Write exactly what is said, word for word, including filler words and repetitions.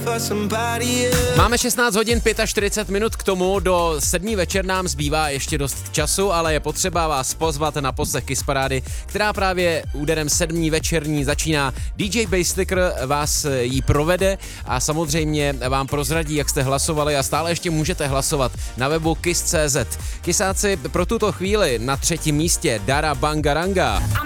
Máme šestnáct hodin čtyřicet pět minut, k tomu do sedmý večer nám zbývá ještě dost času, ale je potřeba vás pozvat na poslech Kiss Parády, která právě úderem sedmý večerní začíná. D J Basslicker vás jí provede a samozřejmě vám prozradí, jak jste hlasovali, a stále ještě můžete hlasovat na webu kiss tečka cé zet. Kisáci pro tuto chvíli na třetím místě Dara Bangaranga.